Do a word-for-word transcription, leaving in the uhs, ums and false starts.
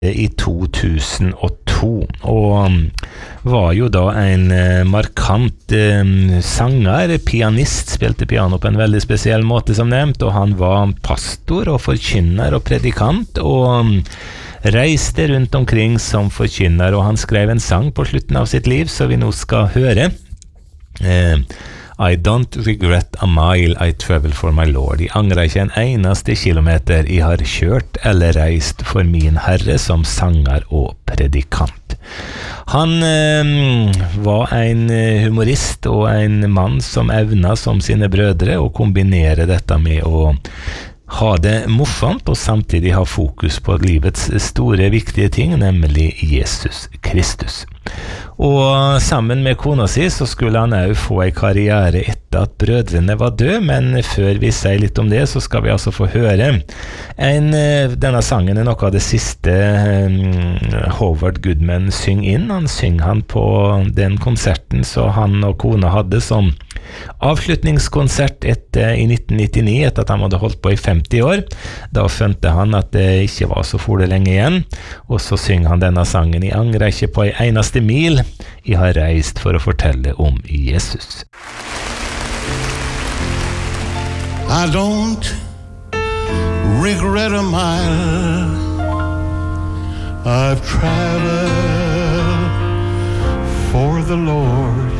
I to tusen og to, og var jo da en markant eh, sanger, pianist, spilte piano på en veldig spesiell måte som nevnt, og han var pastor og forkynner og predikant, og reiste rundt omkring som forkynner, og han skrev en sang på slutten av sitt liv, så vi nå skal høre. Eh, I don't regret a mile I travel for my Lord. Jeg angrer ikke en eneste kilometer jeg har kjørt eller reist for min Herre som sanger og predikant. Han eh, var en humorist og en mann som evna som sine brødre å kombinere dette med å ha det morsomt og samtidig ha fokus på livets store viktige ting, nemlig Jesus Kristus. Og sammen med kona si så skulle han også få en karriere etter at brødrene var døde, men før vi sier litt om det så skal vi altså få høre en, denne sangen er noe av det siste Howard Goodman synger inn. Han synger han på den konserten så han og kona hadde som avslutningskonsert etter, i nitten nittini, etter at han hadde holdt på i femti år. Da skjønte han at det ikke var så for det lenge igjen, og så synger han denne sangen. Jeg angrer ikke på en eneste mil jeg har reist for å fortelle om Jesus. I don't regret a mile I've traveled for the Lord.